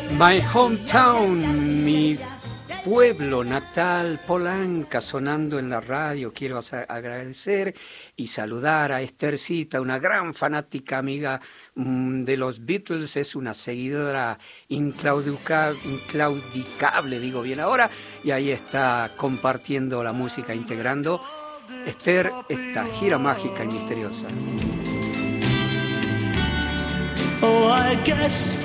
My hometown, mi pueblo natal, Polanca, sonando en la radio. Quiero agradecer y saludar a Esthercita, una gran fanática amiga de los Beatles, es una seguidora inclaudicable, digo bien ahora, y ahí está compartiendo la música, integrando Esther, esta gira mágica y misteriosa. Oh, I guess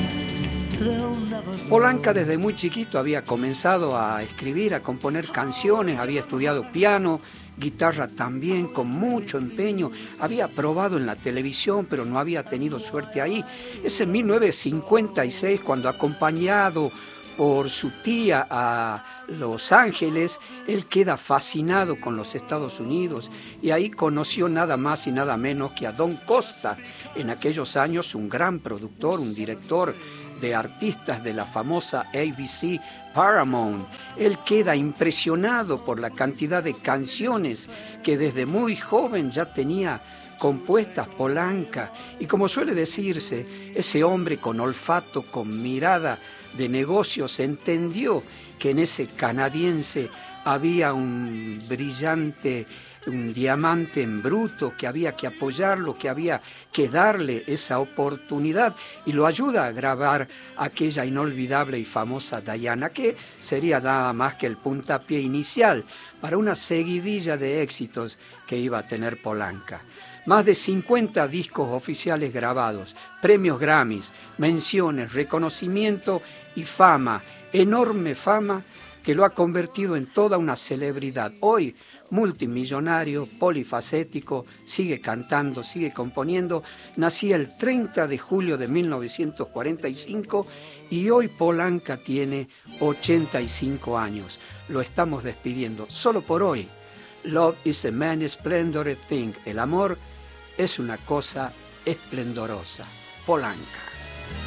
Polanca desde muy chiquito había comenzado a escribir, a componer canciones, había estudiado piano, guitarra también, con mucho empeño. Había probado en la televisión, pero no había tenido suerte ahí. Es en 1956 cuando, acompañado por su tía a Los Ángeles, él queda fascinado con los Estados Unidos y ahí conoció nada más y nada menos que a Don Costa, en aquellos años un gran productor, un director de artistas de la famosa ABC Paramount. Él queda impresionado por la cantidad de canciones que desde muy joven ya tenía compuestas Polanca, y como suele decirse, ese hombre con olfato, con mirada de negocios, entendió que en ese canadiense había un brillante, un diamante en bruto, que había que apoyarlo, que había que darle esa oportunidad, y lo ayuda a grabar aquella inolvidable y famosa Diana, que sería nada más que el puntapié inicial para una seguidilla de éxitos que iba a tener Polanca. Más de 50 discos oficiales grabados, premios Grammys, menciones, reconocimiento y fama, enorme fama que lo ha convertido en toda una celebridad. Hoy, multimillonario, polifacético, sigue cantando, sigue componiendo. Nacía el 30 de julio de 1945 y hoy Polanca tiene 85 años. Lo estamos despidiendo solo por hoy. Love is a many splendid thing. El amor es una cosa esplendorosa. Polanca.